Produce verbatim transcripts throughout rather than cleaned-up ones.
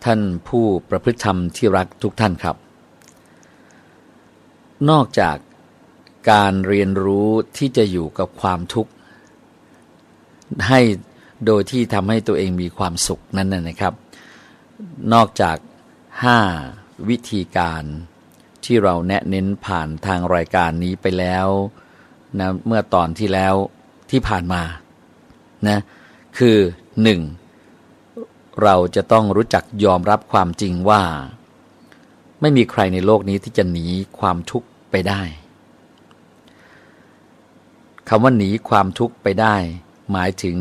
ท่านผู้ประพฤติธรรมที่รักทุกท่านครับนอกจากการเรียนรู้ที่จะอยู่กับความทุกข์ให้โดยที่ทำให้ตัวเองมีความสุขนั้นนะครับนอกจากห้าวิธีการที่เราแนะเน้นผ่านทางรายการนี้ไปแล้วนะเมื่อตอนที่แล้วที่ผ่านมานะคือหนึ่งเราจะต้องรู้จักยอมรับความจริงว่าไม่มีใครในโลกนี้ที่จะหนีความทุกข์ไปได้คำว่าหนีความทุกข์ไปได้หมายถึง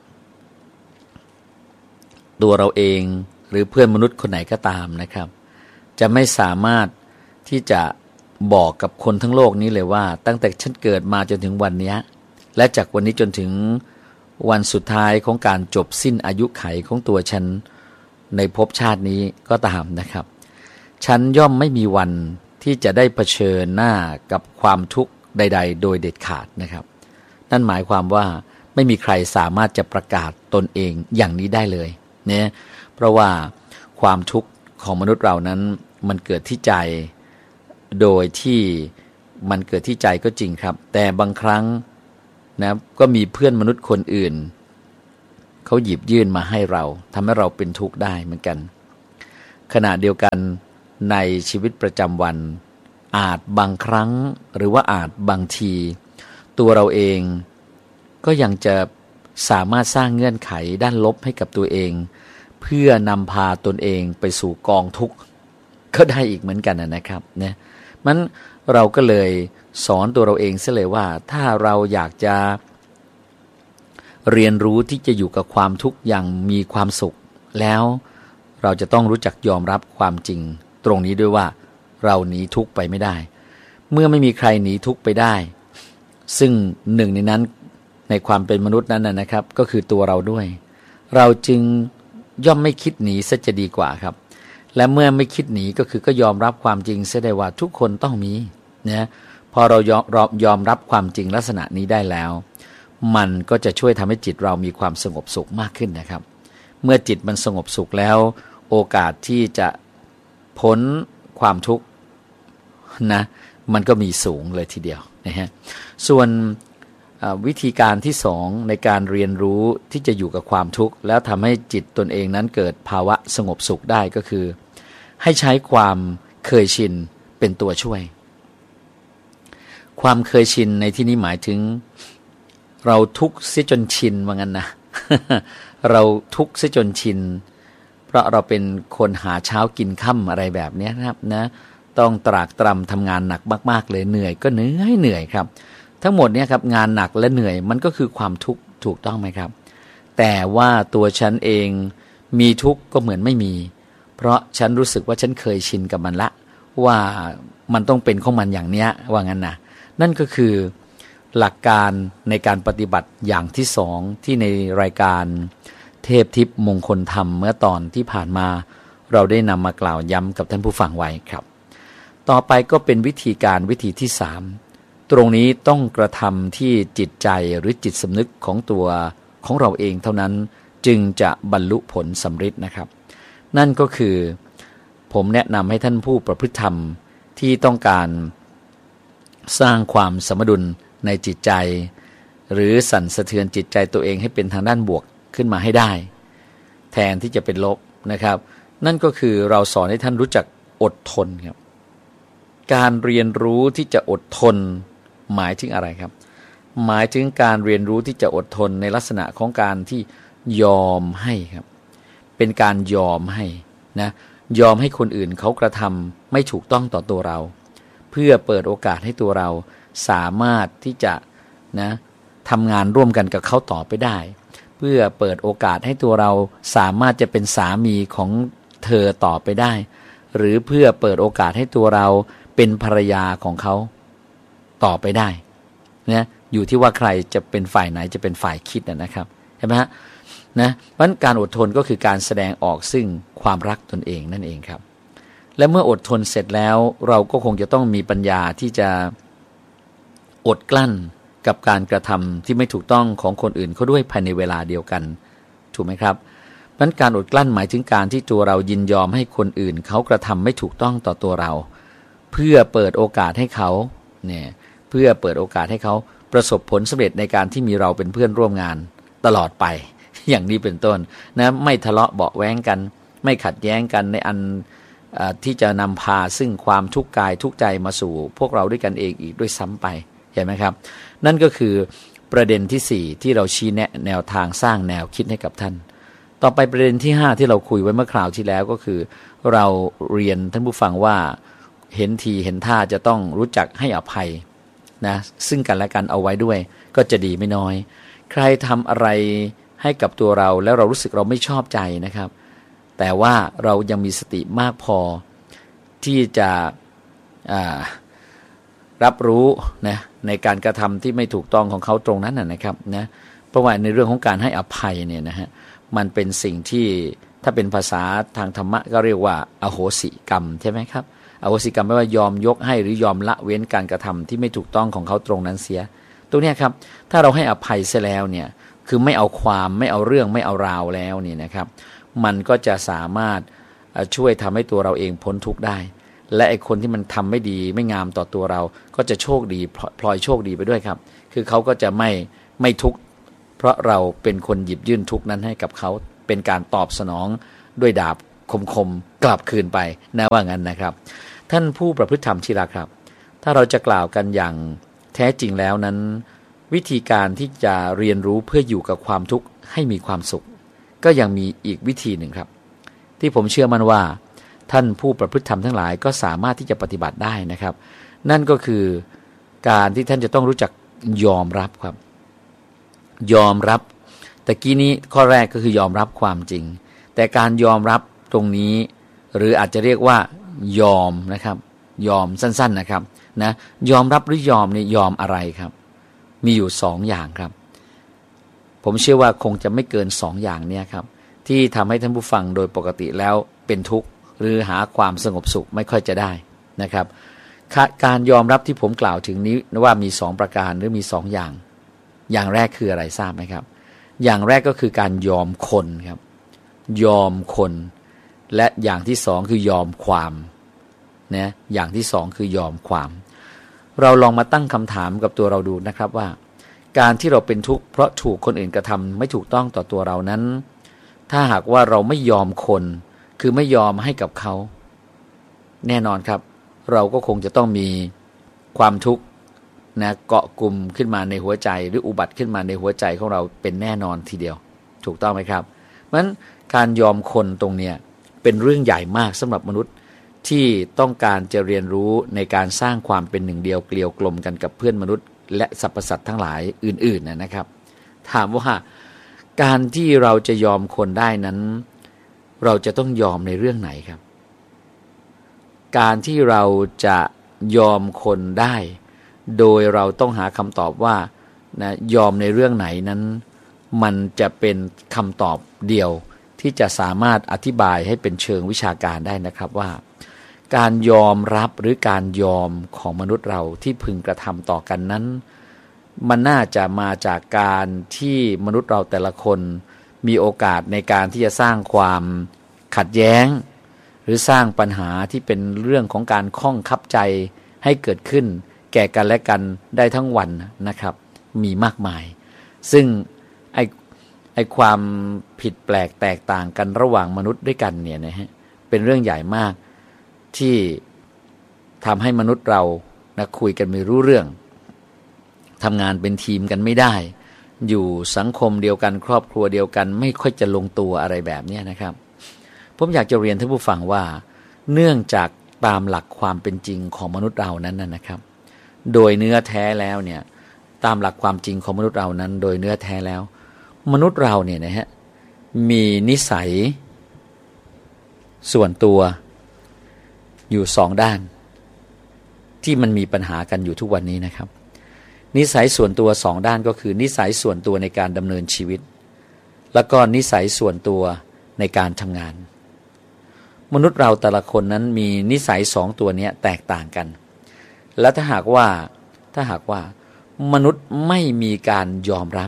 ตัวเราเองหรือเพื่อนมนุษย์คนไหนก็ตามนะครับจะไม่สามารถที่จะบอกกับคนทั้งโลกนี้เลยว่าตั้งแต่ฉันเกิดมาจนถึงวันนี้และจากวันนี้จนถึงวันสุดท้ายของการจบสิ้นอายุไขของตัวฉันในภพชาตินี้ก็ตามนะครับฉันย่อมไม่มีวันที่จะได้เผชิญหน้ากับความทุกข์ใดๆโดยเด็ดขาดนะครับนั่นหมายความว่าไม่มีใครสามารถจะประกาศตนเองอย่างนี้ได้เลยเนี่ยเพราะว่าความทุกข์ของมนุษย์เรานั้นมันเกิดที่ใจโดยที่มันเกิดที่ใจก็จริงครับแต่บางครั้งนะก็มีเพื่อนมนุษย์คนอื่นเขาหยิบยื่นมาให้เราทำให้เราเป็นทุกข์ได้เหมือนกันขณะเดียวกันในชีวิตประจำวันอาจบางครั้งหรือว่าอาจบางทีตัวเราเองก็ยังจะสามารถสร้างเงื่อนไขด้านลบให้กับตัวเองเพื่อนำพาตนเองไปสู่กองทุกข์ก็ได้อีกเหมือนกันนะครับเนี่ยมันเราก็เลยสอนตัวเราเองซะเลยว่าถ้าเราอยากจะเรียนรู้ที่จะอยู่กับความทุกข์อย่างมีความสุขแล้วเราจะต้องรู้จักยอมรับความจริงตรงนี้ด้วยว่าเราหนีทุกข์ไปไม่ได้เมื่อไม่มีใครหนีทุกข์ไปได้ซึ่งหนึ่งในนั้นในความเป็นมนุษย์นั้นนะครับก็คือตัวเราด้วยเราจึงย่อมไม่คิดหนีซะจะดีกว่าครับและเมื่อไม่คิดหนีก็คือก็ยอมรับความจริงเสียได้ว่าทุกคนต้องมีนะพอเรายอมยอมรับความจริงลักษณะนี้ได้แล้วมันก็จะช่วยทำให้จิตเรามีความสงบสุขมากขึ้นนะครับเมื่อจิตมันสงบสุขแล้วโอกาสที่จะพ้นความทุกข์นะมันก็มีสูงเลยทีเดียวนะฮะส่วนวิธีการที่สองในการเรียนรู้ที่จะอยู่กับความทุกข์แล้วทำให้จิตตนเองนั้นเกิดภาวะสงบสุขได้ก็คือให้ใช้ความเคยชินเป็นตัวช่วยความเคยชินในที่นี้หมายถึงเราทุกข์เสียจนชินว่างั้นนะ เราทุกข์เสียจนชินเพราะเราเป็นคนหาเช้ากินค่ำอะไรแบบนี้นะครับนะต้องตรากตรำทำงานหนักมากๆเลยเหนื่อยก็เหนื่อยเหนื่อยครับทั้งหมดเนี่ยครับงานหนักและเหนื่อยมันก็คือความทุกข์ถูกต้องไหมครับแต่ว่าตัวฉันเองมีทุกข์ก็เหมือนไม่มีเพราะฉันรู้สึกว่าฉันเคยชินกับมันละว่ามันต้องเป็นของมันอย่างเนี้ยว่างั้นนะนั่นก็คือหลักการในการปฏิบัติอย่างที่สองที่ในรายการเทพทิพย์มงคลธรรมเมื่อตอนที่ผ่านมาเราได้นำมากล่าวย้ำกับท่านผู้ฟังไว้ครับต่อไปก็เป็นวิธีการวิธีที่สามตรงนี้ต้องกระทำที่จิตใจหรือจิตสำนึกของตัวของเราเองเท่านั้นจึงจะบรรลุผลสำเร็จนะครับนั่นก็คือผมแนะนำให้ท่านผู้ประพฤติธรรมที่ต้องการสร้างความสมดุลในจิตใจหรือสั่นสะเทือนจิตใจตัวเองให้เป็นทางด้านบวกขึ้นมาให้ได้แทนที่จะเป็นลบนะครับนั่นก็คือเราสอนให้ท่านรู้จักอดทนครับการเรียนรู้ที่จะอดทนหมายถึงอะไรครับหมายถึงการเรียนรู้ที่จะอดทนในลักษณะของการที่ยอมให้ครับเป็นการยอมให้นะยอมให้คนอื่นเขากระทำไม่ถูกต้องต่อตัวเราเพื่อเปิดโอกาสให้ตัวเราสามารถที่จะนะทำงานร่วมกันกับเขาต่อไปได้เพื่อเปิดโอกาสให้ตัวเราสามารถจะเป็นสามีของเธอต่อไปได้หรือเพื่อเปิดโอกาสให้ตัวเราเป็นภรรยาของเขาต่อไปได้นะอยู่ที่ว่าใครจะเป็นฝ่ายไหนจะเป็นฝ่ายคิดนะครับใช่ไหมฮะนะเพราะการอดทนก็คือการแสดงออกซึ่งความรักตนเองนั่นเองครับและเมื่ออดทนเสร็จแล้วเราก็คงจะต้องมีปัญญาที่จะอดกลั้นกับการกระทำที่ไม่ถูกต้องของคนอื่นเขาด้วยภายในเวลาเดียวกันถูกไหมครับเพนั้นการอดกลั้นหมายถึงการที่ตัวเรายินยอมให้คนอื่นเขากระทำไม่ถูกต้องต่อตัวเราเพื่อเปิดโอกาสให้เขาเนี่ยเพื่อเปิดโอกาสให้เขาประสบผลสำเร็จในการที่มีเราเป็นเพื่อนร่วมงานตลอดไปอย่างนี้เป็นต้นนะไม่ทะเลาะเบาะแว้งกันไม่ขัดแย้งกันในอันที่จะนำพาซึ่งความทุกข์กายทุกข์ใจมาสู่พวกเราด้วยกันเองอีกด้วยซ้ำไปเห็นไหมครับนั่นก็คือประเด็นที่สี่ที่เราชี้แนะแนวทางสร้างแนวคิดให้กับท่านต่อไปประเด็นที่ห้าที่เราคุยไว้เมื่อคราวที่แล้วก็คือเราเรียนท่านผู้ฟังว่าเห็นทีเห็นท่าจะต้องรู้จักให้อภัยนะซึ่งกันและกันเอาไว้ด้วยก็จะดีไม่น้อยใครทำอะไรให้กับตัวเราแล้วเรารู้สึกเราไม่ชอบใจนะครับแต่ว่าเรายังมีสติมากพอที่จะรับรู้นะในการกระทำที่ไม่ถูกต้องของเขาตรงนั้นนะครับนะเพราะว่าในเรื่องของการให้อภัยเนี่ยนะฮะมันเป็นสิ่งที่ถ้าเป็นภาษาทางธรรมะก็เรียกว่าอโหสิกรรมใช่ไหมครับอโหสิกรรมแปลว่ายอมยกให้หรือยอมละเว้นการกระทำที่ไม่ถูกต้องของเขาตรงนั้นเสียตรงนี้ครับถ้าเราให้อภัยเสียแล้วเนี่ยคือไม่เอาความไม่เอาเรื่องไม่เอาราวแล้วเนี่ยนะครับมันก็จะสามารถช่วยทำให้ตัวเราเองพ้นทุกข์ได้และไอ้คนที่มันทำไม่ดีไม่งามต่อตัวเราก็จะโชคดีพลอยโชคดีไปด้วยครับคือเขาก็จะไม่ไม่ทุกข์เพราะเราเป็นคนหยิบยื่นทุกข์นั้นให้กับเขาเป็นการตอบสนองด้วยดาบคมๆกลับคืนไปนะว่างั้นนะครับท่านผู้ประพฤติธรรมที่รักครับถ้าเราจะกล่าวกันอย่างแท้จริงแล้วนั้นวิธีการที่จะเรียนรู้เพื่ออยู่กับความทุกข์ให้มีความสุขก็ยังมีอีกวิธีหนึ่งครับที่ผมเชื่อมั่นว่าท่านผู้ประพฤติธรรมทั้งหลายก็สามารถที่จะปฏิบัติได้นะครับนั่นก็คือการที่ท่านจะต้องรู้จักยอมรับครับยอมรับแต่กี้นี้ข้อแรกก็คือยอมรับความจริงแต่การยอมรับตรงนี้หรืออาจจะเรียกว่ายอมนะครับยอมสั้นๆนะครับนะยอมรับหรือยอมนี่ยอมอะไรครับมีอยู่สองอย่างครับผมเชื่อว่าคงจะไม่เกินสองอย่างนี้ครับที่ทำให้ท่านผู้ฟังโดยปกติแล้วเป็นทุกข์หรือหาความสงบสุขไม่ค่อยจะได้นะครับการยอมรับที่ผมกล่าวถึงนี้ว่ามีสองประการหรือมีสองอย่างอย่างแรกคืออะไรทราบไหมครับอย่างแรกก็คือการยอมคนครับยอมคนและอย่างที่สองคือยอมความนะอย่างที่สองคือยอมความเราลองมาตั้งคำถามกับตัวเราดูนะครับว่าการที่เราเป็นทุกข์เพราะถูกคนอื่นกระทำไม่ถูกต้องต่อตัวเรานั้นถ้าหากว่าเราไม่ยอมคนคือไม่ยอมให้กับเขาแน่นอนครับเราก็คงจะต้องมีความทุกข์นะเกาะกลุ่มขึ้นมาในหัวใจหรืออุบัติขึ้นมาในหัวใจของเราเป็นแน่นอนทีเดียวถูกต้องไหมครับเพราะฉะนั้นการยอมคนตรงเนี้ยเป็นเรื่องใหญ่มากสำหรับมนุษย์ที่ต้องการจะเรียนรู้ในการสร้างความเป็นหนึ่งเดียวเกลียวกลมกันกับเพื่อนมนุษย์และสรรพสัตว์ทั้งหลายอื่นๆนะครับถามว่าการที่เราจะยอมคนได้นั้นเราจะต้องยอมในเรื่องไหนครับการที่เราจะยอมคนได้โดยเราต้องหาคำตอบว่านะยอมในเรื่องไหนนั้นมันจะเป็นคำตอบเดียวที่จะสามารถอธิบายให้เป็นเชิงวิชาการได้นะครับว่าการยอมรับหรือการยอมของมนุษย์เราที่พึงกระทำต่อกันนั้นมันน่าจะมาจากการที่มนุษย์เราแต่ละคนมีโอกาสในการที่จะสร้างความขัดแย้งหรือสร้างปัญหาที่เป็นเรื่องของการข้องคับใจให้เกิดขึ้นแก่กันและกันได้ทั้งวันนะครับมีมากมายซึ่งไอ้ไอ้ความผิดแปลกแตกต่างกันระหว่างมนุษย์ด้วยกันเนี่ยนะฮะเป็นเรื่องใหญ่มากที่ทำให้มนุษย์เรานะคุยกันไม่รู้เรื่องทำงานเป็นทีมกันไม่ได้อยู่สังคมเดียวกันครอบครัวเดียวกันไม่ค่อยจะลงตัวอะไรแบบนี้นะครับผมอยากจะเรียนท่านผู้ฟังว่าเนื่องจากตามหลักความเป็นจริงของมนุษย์เรานั้นนะครับโดยเนื้อแท้แล้วเนี่ยตามหลักความจริงของมนุษย์เรานั้นโดยเนื้อแท้แล้วมนุษย์เราเนี่ยนะฮะมีนิสัยส่วนตัวอยู่สองด้านที่มันมีปัญหากันอยู่ทุกวันนี้นะครับนิสัยส่วนตัวสองด้านก็คือนิสัยส่วนตัวในการดำเนินชีวิตแล้วก็นิสัยส่วนตัวในการทำงานมนุษย์เราแต่ละคนนั้นมีนิสัยสองตัวนี้แตกต่างกันและถ้าหากว่าถ้าหากว่ามนุษย์ไม่มีการยอมรับ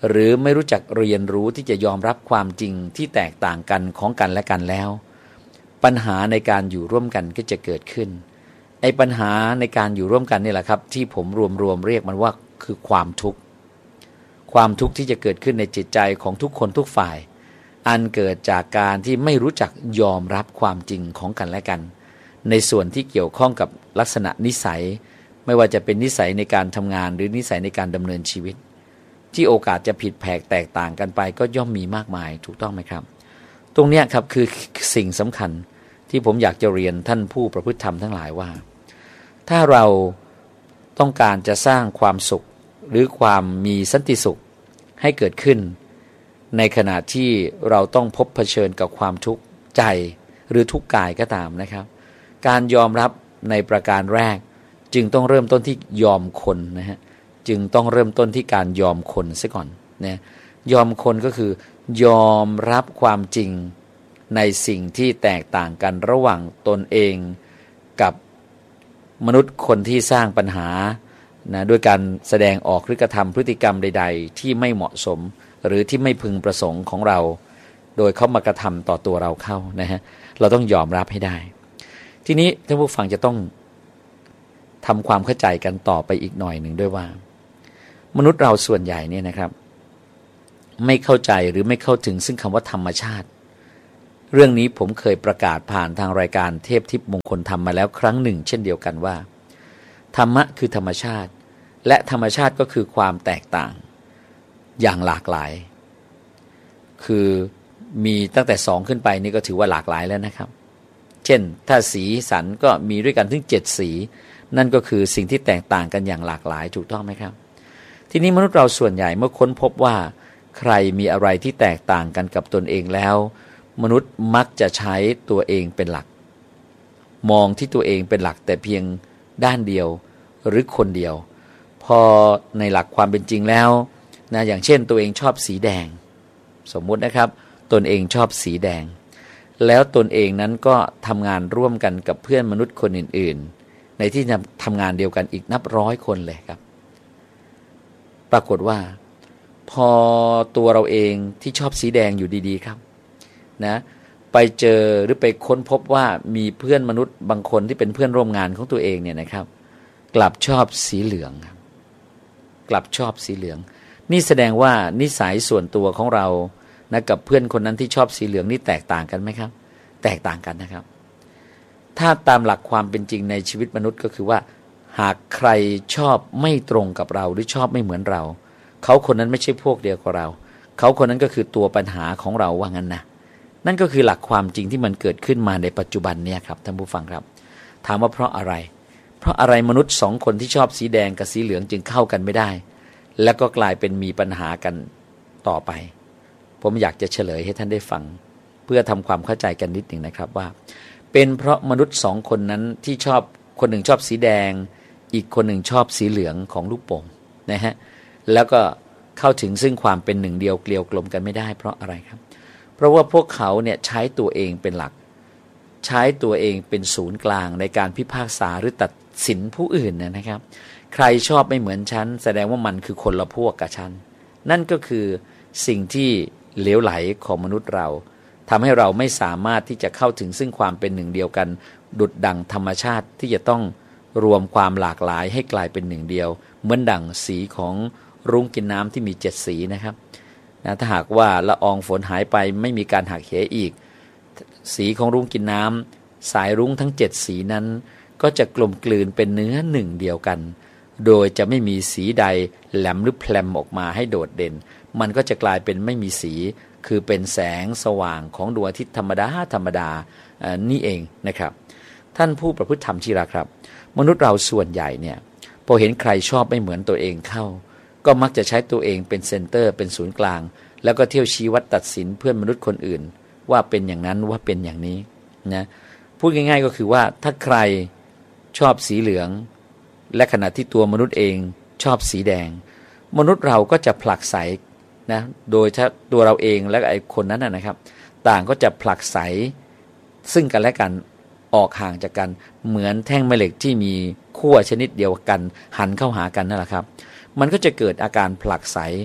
หรือไม่รู้จักเรียนรู้ที่จะยอมรับความจริงที่แตกต่างกันของกันและกันแล้วปัญหาในการอยู่ร่วมกันก็จะเกิดขึ้นไอ้ปัญหาในการอยู่ร่วมกันนี่แหละครับที่ผมรวมๆเรียกมันว่าคือความทุกข์ความทุกข์ที่จะเกิดขึ้นในจิตใจของทุกคนทุกฝ่ายอันเกิดจากการที่ไม่รู้จักยอมรับความจริงของกันและกันในส่วนที่เกี่ยวข้องกับลักษณะนิสัยไม่ว่าจะเป็นนิสัยในการทำงานหรือนิสัยในการดำเนินชีวิตที่โอกาสจะผิดแผกแตกต่างกันไปก็ย่อมมีมากมายถูกต้องไหมครับตรงนี้ครับคือสิ่งสำคัญที่ผมอยากจะเรียนท่านผู้ประพฤติธรรมทั้งหลายว่าถ้าเราต้องการจะสร้างความสุขหรือความมีสันติสุขให้เกิดขึ้นในขณะที่เราต้องพบเผชิญกับความทุกข์ใจหรือทุกข์กายก็ตามนะครับการยอมรับในประการแรกจึงต้องเริ่มต้นที่ยอมคนนะฮะจึงต้องเริ่มต้นที่การยอมคนซะก่อนนะยอมคนก็คือยอมรับความจริงในสิ่งที่แตกต่างกันระหว่างตนเองกับมนุษย์คนที่สร้างปัญหานะด้วยการแสดงออกหรือกระทำพฤติกรรมใดๆที่ไม่เหมาะสมหรือที่ไม่พึงประสงค์ของเราโดยเขามากระทำต่อตัวเราเข้านะฮะเราต้องยอมรับให้ได้ทีนี้ท่านผู้ฟังจะต้องทำความเข้าใจกันต่อไปอีกหน่อยหนึ่งด้วยว่ามนุษย์เราส่วนใหญ่เนี่ยนะครับไม่เข้าใจหรือไม่เข้าถึงซึ่งคำว่าธรรมชาติเรื่องนี้ผมเคยประกาศผ่านทางรายการเทพทิพย์มงคลธรรมมาแล้วครั้งหนึ่งเช่นเดียวกันว่าธรรมะคือธรรมชาติและธรรมชาติก็คือความแตกต่างอย่างหลากหลายคือมีตั้งแต่สองขึ้นไปนี่ก็ถือว่าหลากหลายแล้วนะครับเช่นถ้าสีสันก็มีด้วยกันถึงเจ็ดสีนั่นก็คือสิ่งที่แตกต่างกันอย่างหลากหลายถูกต้องไหมครับทีนี้มนุษย์เราส่วนใหญ่เมื่อค้นพบว่าใครมีอะไรที่แตกต่างกันกับตนเองแล้วมนุษย์มักจะใช้ตัวเองเป็นหลักมองที่ตัวเองเป็นหลักแต่เพียงด้านเดียวหรือคนเดียวพอในหลักความเป็นจริงแล้วนะอย่างเช่นตัวเองชอบสีแดงสมมุตินะครับตนเองชอบสีแดงแล้วตนเองนั้นก็ทำงานร่วมกันกับเพื่อนมนุษย์คนอื่นๆในที่ทำงานเดียวกันอีกนับร้อยคนเลยครับปรากฏว่าพอตัวเราเองที่ชอบสีแดงอยู่ดีๆครับนะไปเจอหรือไปค้นพบว่ามีเพื่อนมนุษย์บางคนที่เป็นเพื่อนร่วมงานของตัวเองเนี่ยนะครับกลับชอบสีเหลืองกลับชอบสีเหลืองนี่แสดงว่านิสัยส่วนตัวของเรานะกับเพื่อนคนนั้นที่ชอบสีเหลืองนี่แตกต่างกันไหมครับแตกต่างกันนะครับถ้าตามหลักความเป็นจริงในชีวิตมนุษย์ก็คือว่าหากใครชอบไม่ตรงกับเราหรือชอบไม่เหมือนเราเขาคนนั้นไม่ใช่พวกเดียวกับเราเขาคนนั้นก็คือตัวปัญหาของเราว่างั้นนะนั่นก็คือหลักความจริงที่มันเกิดขึ้นมาในปัจจุบันเนี่ยครับท่านผู้ฟังครับถามว่าเพราะอะไรเพราะอะไรมนุษย์สองคนที่ชอบสีแดงกับสีเหลืองจึงเข้ากันไม่ได้แล้วก็กลายเป็นมีปัญหากันต่อไปผมอยากจะเฉลยให้ท่านได้ฟังเพื่อทำความเข้าใจกันนิดหนึ่งนะครับว่าเป็นเพราะมนุษย์สองคนนั้นที่ชอบคนหนึ่งชอบสีแดงอีกคนหนึ่งชอบสีเหลืองของลูกโป่งนะฮะแล้วก็เข้าถึงซึ่งความเป็นหนึ่งเดียวเกลียวกลมกันไม่ได้เพราะอะไรครับเพราะว่าพวกเขาเนี่ยใช้ตัวเองเป็นหลักใช้ตัวเองเป็นศูนย์กลางในการพิพากษาหรือตัดสินผู้อื่นนะครับใครชอบไม่เหมือนฉันแสดงว่ามันคือคนละพวกกับฉันนั่นก็คือสิ่งที่เหลวไหลของมนุษย์เราทำให้เราไม่สามารถที่จะเข้าถึงซึ่งความเป็นหนึ่งเดียวกันดุจดั่งธรรมชาติที่จะต้องรวมความหลากหลายให้กลายเป็นหนึ่งเดียวเหมือนดั่งสีของรุ้งกินน้ำที่มีเจ็ดสีนะครับนะถ้าหากว่าละอองฝนหายไปไม่มีการหักเหอีกสีของรุ้งกินน้ำสายรุ้งทั้งเจ็ดสีนั้นก็จะกลมกลืนเป็นเนื้อหนึ่งเดียวกันโดยจะไม่มีสีใดแหลมหรือแพลมออกมาให้โดดเด่นมันก็จะกลายเป็นไม่มีสีคือเป็นแสงสว่างของดวงอาทิตย์ธรรมดาธรรมดานี่เองนะครับท่านผู้ประพฤติธรรมที่รักครับมนุษย์เราส่วนใหญ่เนี่ยพอเห็นใครชอบไม่เหมือนตัวเองเข้าก็มักจะใช้ตัวเองเป็นเซนเตอร์เป็นศูนย์กลางแล้วก็เที่ยวชี้วัดตัดสินเพื่อนมนุษย์คนอื่นว่าเป็นอย่างนั้นว่าเป็นอย่างนี้นะพูดง่ายๆก็คือว่าถ้าใครชอบสีเหลืองและขณะที่ตัวมนุษย์เองชอบสีแดงมนุษย์เราก็จะผลักไสนะโดยถ้าตัวเราเองและไอ้คนนั้นนะครับต่างก็จะผลักไสซึ่งกันและกันออกห่างจากกันเหมือนแท่งแม่เหล็กที่มีขั้วชนิดเดียวกันหันเข้าหากันนั่นแหละครับมันก็จะเกิดอาการผลักไส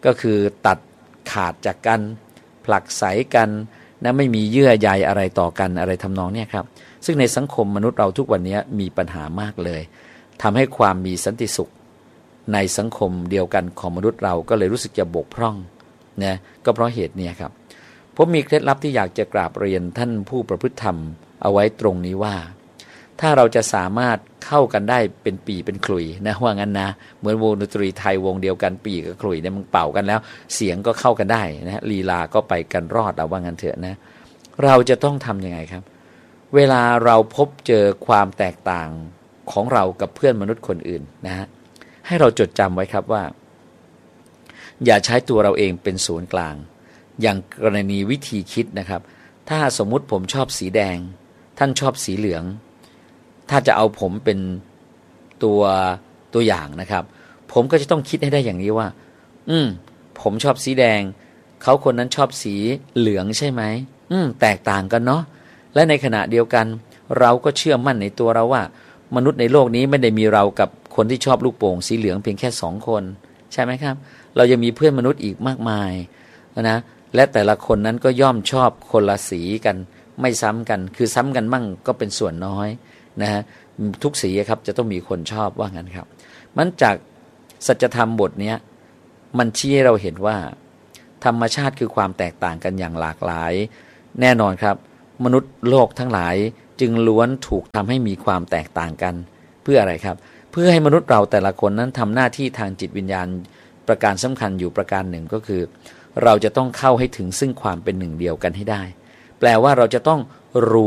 ก็คือตัดขาดจากกันผลักไสกันนะไม่มีเยื่อใยอะไรต่อกันอะไรทำนองนี้ครับซึ่งในสังคมมนุษย์เราทุกวันนี้มีปัญหามากเลยทำให้ความมีสันติสุขในสังคมเดียวกันของมนุษย์เราก็เลยรู้สึกจะบกพร่องนะก็เพราะเหตุนี้ครับผมมีเคล็ดลับที่อยากจะกราบเรียนท่านผู้ประพฤติธรรมเอาไว้ตรงนี้ว่าถ้าเราจะสามารถเข้ากันได้เป็นปีเป็นขลุ่ยนะว่างั้นนะเหมือนวงดนตรีไทยวงเดียวกันปีกับขลุ่ยเนี่ยมันเป่ากันแล้วเสียงก็เข้ากันได้นะลีลาก็ไปกันรอดเอาว่างั้นเถอะนะเราจะต้องทำยังไงครับเวลาเราพบเจอความแตกต่างของเรากับเพื่อนมนุษย์คนอื่นนะฮะให้เราจดจำไว้ครับว่าอย่าใช้ตัวเราเองเป็นศูนย์กลางอย่างกรณีวิธีคิดนะครับถ้าสมมุติผมชอบสีแดงท่านชอบสีเหลืองถ้าจะเอาผมเป็นตัวตัวอย่างนะครับผมก็จะต้องคิดให้ได้อย่างนี้ว่าอืมผมชอบสีแดงเขาคนนั้นชอบสีเหลืองใช่ไหมอืมแตกต่างกันเนาะและในขณะเดียวกันเราก็เชื่อมั่นในตัวเราว่ามนุษย์ในโลกนี้ไม่ได้มีเรากับคนที่ชอบลูกโป่งสีเหลืองเพียงแค่สองคนใช่ไหมครับเรายังมีเพื่อนมนุษย์อีกมากมายนะและแต่ละคนนั้นก็ย่อมชอบคนละสีกันไม่ซ้ำกันคือซ้ำกันมั่งก็เป็นส่วนน้อยนะฮะทุกสีครับจะต้องมีคนชอบว่างั้นครับมันจากสัจธรรมบทนี้มันชี้ให้เราเห็นว่าธรรมชาติคือความแตกต่างกันอย่างหลากหลายแน่นอนครับมนุษย์โลกทั้งหลายจึงล้วนถูกทำให้มีความแตกต่างกันเพื่ออะไรครับเพื่อให้มนุษย์เราแต่ละคนนั้นทำหน้าที่ทางจิตวิญญาณประการสำคัญอยู่ประการหนึ่งก็คือเราจะต้องเข้าให้ถึงซึ่งความเป็นหนึ่งเดียวกันให้ได้แปลว่าเราจะต้องรู้